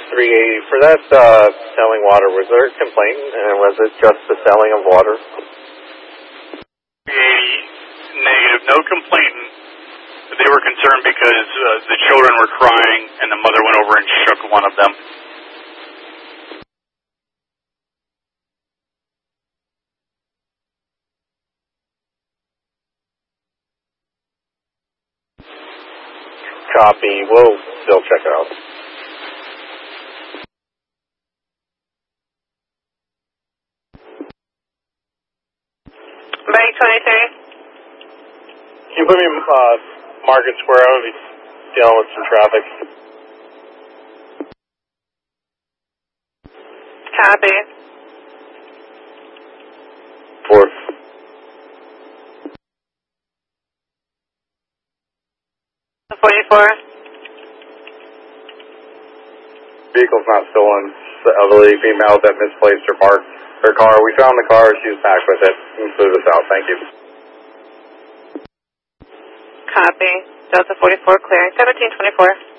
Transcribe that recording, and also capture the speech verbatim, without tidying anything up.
three eighty. For that uh, selling water, was there a complaint, and was it just the selling of water? three eighty, negative, no complaint. They were concerned because uh, the children were crying, and the mother went over and shook one of them. Copy. We'll still check it out. Bank twenty-three. Can you put me in uh, Market Square? I would be dealing with some traffic. Copy. Fourth. forty-four. Vehicle's not stolen. The elderly female that misplaced her park, her car. We found the car. She was back with it. Can clear this out. Thank you. Copy. Delta forty-four clearing seventeen twenty-four.